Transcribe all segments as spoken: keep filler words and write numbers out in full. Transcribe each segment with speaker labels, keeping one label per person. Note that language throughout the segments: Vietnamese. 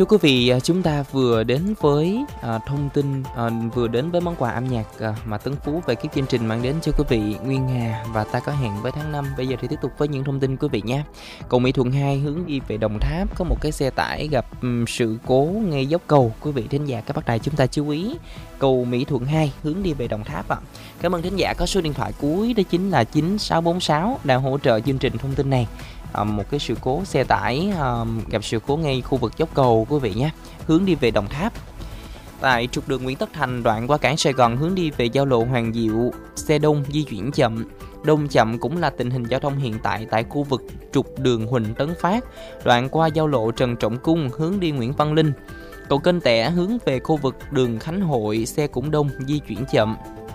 Speaker 1: Thưa quý vị, chúng ta vừa đến với à, thông tin, à, vừa đến với món quà âm nhạc à, mà Tấn Phú về cái chương trình mang đến cho quý vị Nguyên Hà và Ta Có Hẹn Với Tháng Năm. Bây giờ thì tiếp tục với những thông tin quý vị nhé. Cầu Mỹ Thuận hai hướng đi về Đồng Tháp có một cái xe tải gặp um, sự cố ngay dốc cầu. Quý vị thính giả các bác đài chúng ta chú ý. Cầu Mỹ Thuận hai hướng đi về Đồng Tháp ạ. À. Cảm ơn thính giả có số điện thoại cuối đó chính là chín sáu bốn sáu đang hỗ trợ chương trình thông tin này. À, một cái sự cố xe tải à, gặp sự cố ngay khu vực dốc cầu quý vị nhé, hướng đi về Đồng Tháp. Tại trục đường Nguyễn Tất Thành đoạn qua cảng Sài Gòn hướng đi về giao lộ Hoàng Diệu, xe đông di chuyển chậm. Đông chậm cũng là tình hình giao thông hiện tại tại khu vực trục đường Huỳnh Tấn Phát đoạn qua giao lộ Trần Trọng Cung hướng đi Nguyễn Văn Linh. Cầu Kênh Tẻ hướng về khu vực đường Khánh Hội, xe cũng đông di chuyển chậm.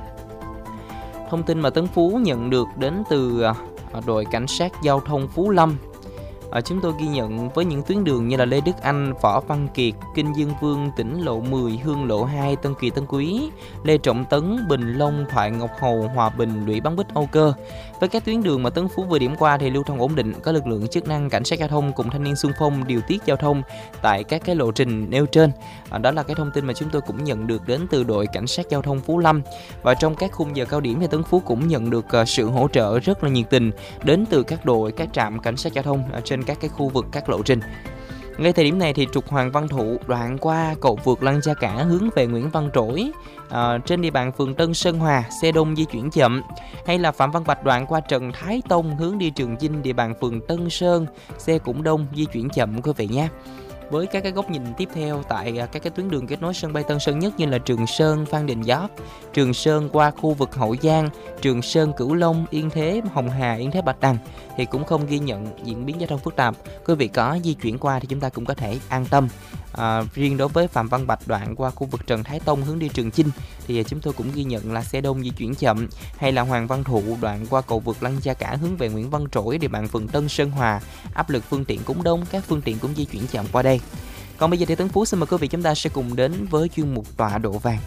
Speaker 1: Thông tin mà Tấn Phú nhận được đến từ đội cảnh sát giao thông Phú Lâm. À, chúng tôi ghi nhận với những tuyến đường như là Lê Đức Anh, Võ Văn Kiệt, Kinh Dương Vương, Tỉnh Lộ mười, Hương Lộ hai, Tân Kỳ Tân Quý, Lê Trọng Tấn, Bình Long, Thoại Ngọc Hầu, Hòa Bình, Lũy Bán Bích, Âu Cơ. Với các tuyến đường mà Tấn Phú vừa điểm qua thì lưu thông ổn định, có lực lượng chức năng cảnh sát giao thông cùng thanh niên xung phong điều tiết giao thông tại các cái lộ trình nêu trên. À, đó là cái thông tin mà chúng tôi cũng nhận được đến từ đội cảnh sát giao thông Phú Lâm. Và trong các khung giờ cao điểm thì Tấn Phú cũng nhận được uh, sự hỗ trợ rất là nhiệt tình đến từ các đội, các trạm cảnh sát giao thông uh, trên các cái khu vực, các lộ trình. Ngay thời điểm này thì trục Hoàng Văn Thụ đoạn qua cầu vượt Lăng Cha Cả hướng về Nguyễn Văn Trỗi à, trên địa bàn phường Tân Sơn Hòa, xe đông di chuyển chậm. Hay là Phạm Văn Bạch đoạn qua Trần Thái Tông hướng đi Trường Chinh, địa bàn phường Tân Sơn, xe cũng đông di chuyển chậm quý vị nhé. Với các cái góc nhìn tiếp theo tại các cái tuyến đường kết nối sân bay Tân Sơn Nhất như là Trường Sơn, Phan Đình Giót, Trường Sơn qua khu vực Hậu Giang, Trường Sơn, Cửu Long, Yên Thế, Hồng Hà, Yên Thế, Bạch Đằng thì cũng không ghi nhận diễn biến giao thông phức tạp. Quý vị có di chuyển qua thì chúng ta cũng có thể an tâm. À, riêng đối với Phạm Văn Bạch đoạn qua khu vực Trần Thái Tông hướng đi Trường Chinh thì chúng tôi cũng ghi nhận là xe đông di chuyển chậm. Hay là Hoàng Văn Thụ đoạn qua cầu vượt Lăng Cha Cả hướng về Nguyễn Văn Trỗi, địa bàn phường Tân Sơn Hòa, áp lực phương tiện cũng đông, các phương tiện cũng di chuyển chậm qua đây. Còn bây giờ thì Tấn Phú xin mời quý vị chúng ta sẽ cùng đến với chuyên mục Tọa Độ Vàng.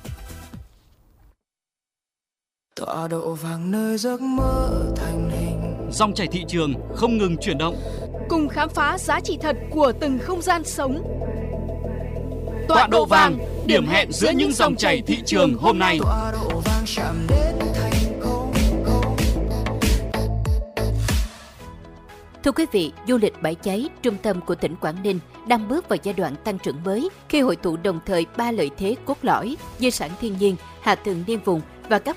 Speaker 2: Tọa độ vàng nơi giấc mơ thành hình.
Speaker 3: Dòng chảy thị trường không ngừng chuyển động.
Speaker 4: Cùng khám phá giá trị thật của từng không gian sống.
Speaker 3: Tọa, Tọa độ vàng, điểm hẹn giữa những dòng chảy thị trường hôm nay.
Speaker 2: Tọa độ vàng chạm đến thành công.
Speaker 5: Thưa quý vị, du lịch Bãi Cháy, trung tâm của tỉnh Quảng Ninh, đang bước vào giai đoạn tăng trưởng mới khi hội tụ đồng thời ba lợi thế cốt lõi: di sản thiên nhiên, hạ tầng liên vùng và các